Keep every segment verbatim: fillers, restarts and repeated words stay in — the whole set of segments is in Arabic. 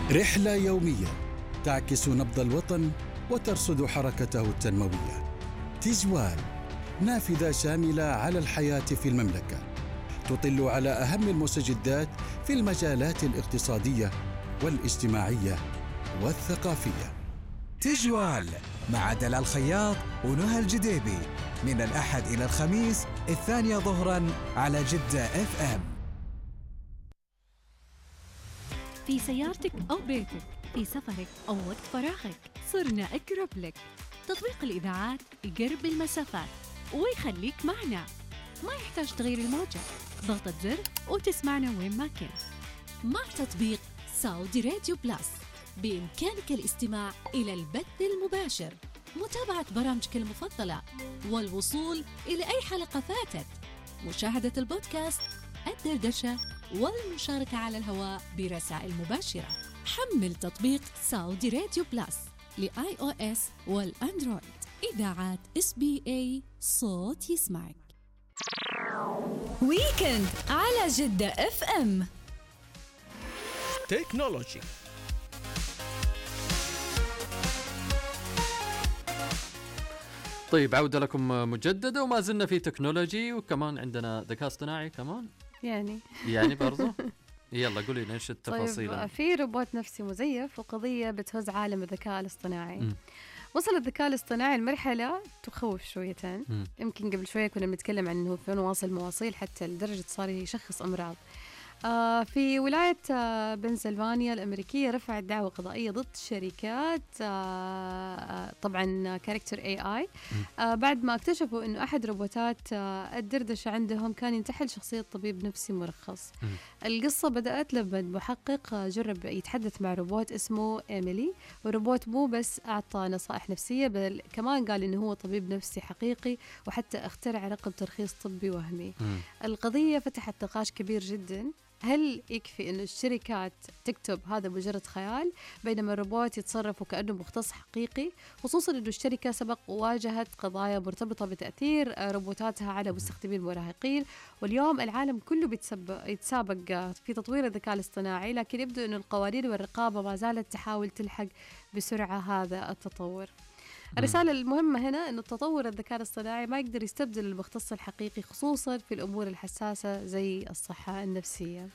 رحلة يومية تعكس نبض الوطن وترصد حركته التنموية. تجوال، نافذة شاملة على الحياة في المملكة، تطل على أهم المستجدات في المجالات الاقتصادية والاجتماعية والثقافية. تجوال مع دلال خياط ونهى الجديبي من الأحد إلى الخميس الثانية ظهراً على جدة اف ام. في سيارتك أو بيتك، في سفرك أو وقت فراغك، صرنا أقرب لك. تطبيق الإذاعات يقرب المسافات ويخليك معنا، ما يحتاج تغير الموجة، ضغطة زر وتسمعنا وين ما كنت. مع تطبيق سعودي راديو بلاس بإمكانك الاستماع إلى البث المباشر، متابعة برامجك المفضلة، والوصول إلى أي حلقة فاتت، مشاهدة البودكاست، الدردشة، والمشاركة على الهواء برسائل مباشرة. حمل تطبيق سعودي راديو بلاس لآي أو إس والأندرويد. إذاعات إس بي إيه، صوت يسمعك. ويكند على جدة اف ام. تكنولوجي. طيب، عودة لكم مجددة وما زلنا في تكنولوجي، وكمان عندنا ذكاء اصطناعي كمان يعني يعني برضو. يلا قولي لنا ايش التفاصيل. طيب، في روبوت نفسي مزيف وقضية بتهز عالم الذكاء الاصطناعي. م. وصل الذكاء الاصطناعي لمرحلة تخوف شويتين. م. يمكن قبل شوية كنا بنتكلم عن انه فين واصل مواصيل حتى لدرجة صار يشخص امراض. آه في ولاية آه بنسلفانيا الأمريكية رفعت دعوى قضائية ضد شركات آه طبعا كاركتر اي اي آه بعد ما اكتشفوا انه احد روبوتات آه الدردشة عندهم كان ينتحل شخصية طبيب نفسي مرخص. م. القصة بدأت لما محقق آه جرب يتحدث مع روبوت اسمه إيميلي، والروبوت مو بس أعطى نصائح نفسية بل كمان قال انه هو طبيب نفسي حقيقي، وحتى اخترع رقم ترخيص طبي وهمي. م. القضية فتحت نقاش كبير جدا. هل يكفي أن الشركات تكتب هذا مجرد خيال بينما الروبوت يتصرف وكأنه مختص حقيقي، خصوصا أن الشركة سبق وواجهت قضايا مرتبطة بتأثير روبوتاتها على مستخدمين المراهقين، واليوم العالم كله يتسابق في تطوير الذكاء الاصطناعي، لكن يبدو أن القوانين والرقابة ما زالت تحاول تلحق بسرعة هذا التطور. الرسالة المهمة هنا أن التطور الذكاء الاصطناعي ما يقدر يستبدل المختص الحقيقي، خصوصا في الأمور الحساسة زي الصحة النفسية.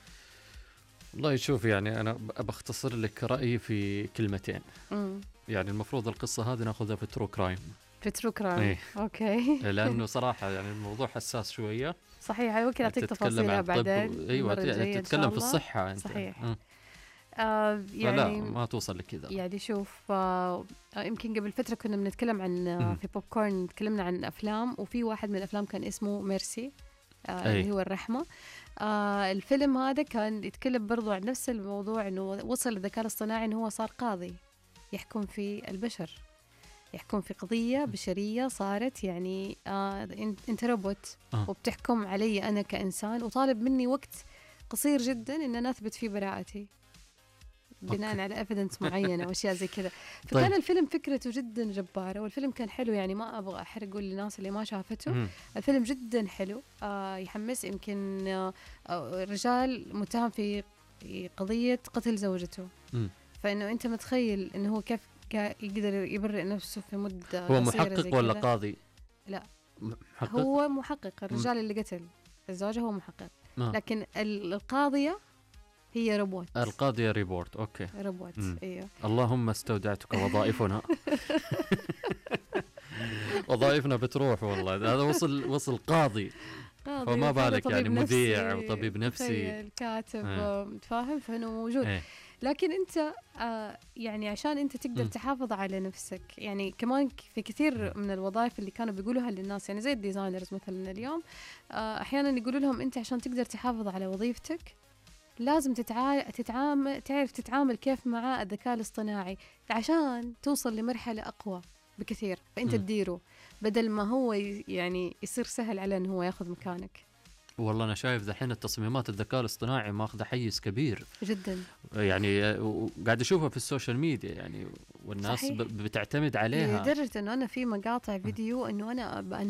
والله شوف، يعني أنا بختصر لك رأيي في كلمتين. مم. يعني المفروض القصة هذه ناخذها في ترو كرايم. في ترو كرايم. ايه. أوكي. لأنه صراحة يعني الموضوع حساس شوية. صحيح، ممكن أعطيك تفاصيلها بعدين. أيوة، تتكلم في الصحة أنت. صحيح. م. آه يعني ما توصل لكذا. يعني شوف، آه يمكن قبل فترة كنا بنتكلم عن آه في بوب كورن تكلمنا عن أفلام، وفي واحد من الأفلام كان اسمه ميرسي آه اللي هو الرحمة. آه الفيلم هذا كان يتكلم برضو عن نفس الموضوع، إنه وصل الذكاء الاصطناعي إنه هو صار قاضي يحكم في البشر، يحكم في قضية بشرية صارت يعني آه أنت روبوت آه. وبتحكم علي أنا كإنسان، وطالب مني وقت قصير جدا إن أنا أثبت فيه براءتي بناء أوكي. على evidence معينة وأشياء زي كذا. فكان طيب. الفيلم فكرته جدا جبارة، والفيلم كان حلو، يعني ما أبغى أحرقه للناس اللي ما شافته. م. الفيلم جدا حلو، آه يحمس. يمكن آه رجال متهم في قضية قتل زوجته، م. فإنه أنت متخيل إنه هو كيف يقدر يبرئ نفسه في مدة. هو محقق ولا قاضي؟ لا، محقق؟ هو محقق. الرجال م. اللي قتل الزوجة هو محقق، آه. لكن القاضية هي روبوت. القاضية ريبورت. أوكي، روبوت. أيوه. اللهم استودعتك وظائفنا. وظائفنا بتروح والله. هذا وصل وصل قاضي، قاضي فما بالك يعني مذيع وطبيب نفسي، الكاتب، فاهم؟ فإنه موجود. ايه. لكن أنت آه يعني عشان أنت تقدر م. تحافظ على نفسك، يعني كمان في كثير من الوظائف اللي كانوا بيقولوها للناس، يعني زي الديزاينرز مثلا اليوم آه أحيانا يقولوا لهم أنت عشان تقدر تحافظ على وظيفتك لازم تتعا... تتعامل تعرف تتعامل كيف مع الذكاء الاصطناعي عشان توصل لمرحلة أقوى بكثير، فأنت م. تديره بدل ما هو يعني يصير سهل عليه إنه هو ياخذ مكانك. والله أنا شايف ذحين التصميمات الذكاء الاصطناعي ماخذة حيز كبير جدا، يعني قاعد أشوفها في السوشيال ميديا يعني، والناس ب... بتعتمد عليها لدرجة إنه أنا في مقاطع فيديو إنه أنا